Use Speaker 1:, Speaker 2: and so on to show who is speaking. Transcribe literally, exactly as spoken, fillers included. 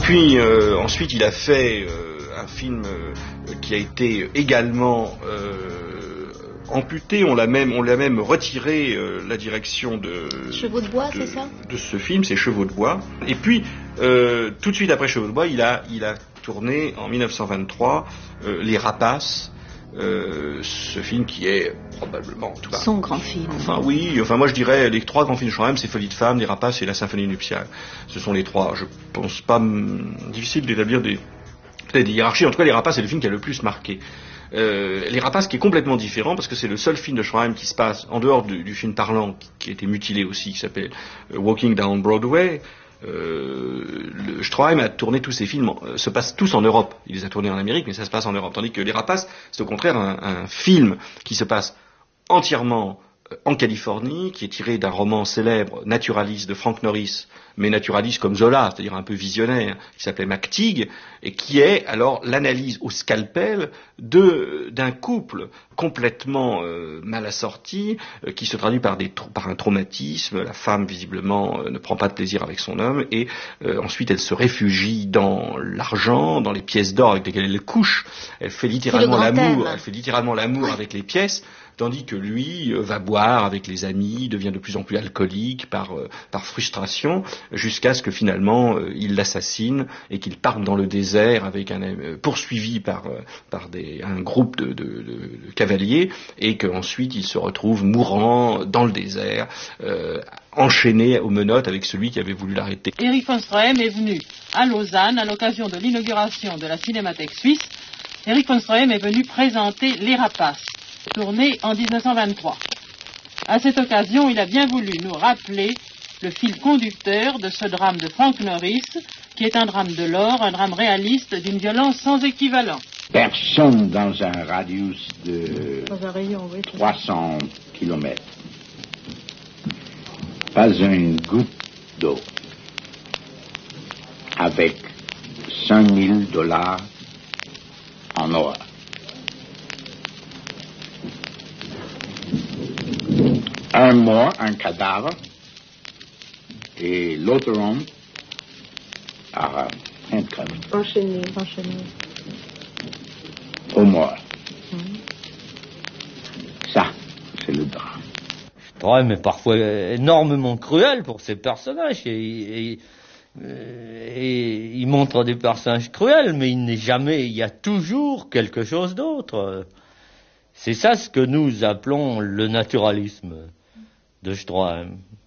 Speaker 1: puis euh, ensuite il a fait euh, un film euh, qui a été également euh, amputé, on l'a même, on l'a même retiré euh, la direction de
Speaker 2: Chevaux de bois,
Speaker 1: de,
Speaker 2: c'est ça
Speaker 1: de ce film, c'est Chevaux de bois. Et puis euh, tout de suite après Chevaux de bois, il a, il a tourné en mille neuf cent vingt-trois euh, Les Rapaces. Euh, ce film qui est probablement en tout cas,
Speaker 2: son grand film.
Speaker 1: Enfin oui, enfin moi je dirais les trois grands films de Schramm, c'est Folie de femme, Les Rapaces et La Symphonie nuptiale. Ce sont les trois. Je pense pas hum, difficile d'établir des peut-être des hiérarchies. En tout cas, Les Rapaces c'est le film qui a le plus marqué. Euh, Les Rapaces qui est complètement différent parce que c'est le seul film de Schramm qui se passe en dehors du, du film parlant qui, qui a été mutilé aussi, qui s'appelle euh, Walking Down Broadway. Euh, le Stroheim a tourné tous ses films, euh, se passent tous en Europe. Il les a tournés en Amérique, mais ça se passe en Europe. Tandis que Les Rapaces, c'est au contraire un, un film qui se passe entièrement euh, en Californie, qui est tiré d'un roman célèbre, naturaliste, de Frank Norris, mais naturaliste comme Zola, c'est-à-dire un peu visionnaire, qui s'appelait MacTeague, et qui est alors l'analyse au scalpel de d'un couple complètement euh, mal assorti, euh, qui se traduit par, des, par un traumatisme. La femme, visiblement, euh, ne prend pas de plaisir avec son homme, et euh, ensuite elle se réfugie dans l'argent, dans les pièces d'or avec lesquelles elle couche. Elle fait littéralement l'amour, elle fait littéralement l'amour avec les pièces, tandis que lui euh, va boire avec les amis, devient de plus en plus alcoolique par, euh, par frustration, jusqu'à ce que finalement euh, il l'assassine et qu'il parte dans le désert avec un euh, poursuivi par euh, par des un groupe de, de, de, de cavaliers, et qu'ensuite il se retrouve mourant dans le désert, euh, enchaîné aux menottes avec celui qui avait voulu l'arrêter.
Speaker 3: Erich von Stroheim est venu à Lausanne à l'occasion de l'inauguration de la Cinémathèque suisse. Erich von Stroheim est venu présenter Les Rapaces, tourné en mille neuf cent vingt-trois. À cette occasion, il a bien voulu nous rappeler le fil conducteur de ce drame de Frank Norris, qui est un drame de l'or, un drame réaliste d'une violence sans équivalent.
Speaker 4: Personne dans un radius de
Speaker 2: Dans un rayon, oui,
Speaker 4: trois cents kilomètres. Pas une goutte d'eau. Avec cinq mille dollars en or. Un mois, un cadavre, et l'autre homme a handcuffé.
Speaker 2: Enchaîné, enchaîné.
Speaker 4: Au mort. Mmh. Ça, c'est le drame.
Speaker 5: Stroheim est parfois énormément cruel pour ses personnages, et, et, et il montre des personnages cruels, mais il n'est jamais, il y a toujours quelque chose d'autre. C'est ça ce que nous appelons le naturalisme de Stroheim.